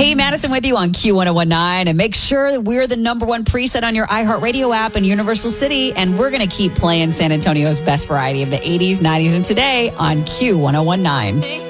Hey, Madison with you on Q1019. And make sure that we're the number one preset on your iHeartRadio app in Universal City. And we're going to keep playing San Antonio's best variety of the 80s, 90s, and today on Q1019.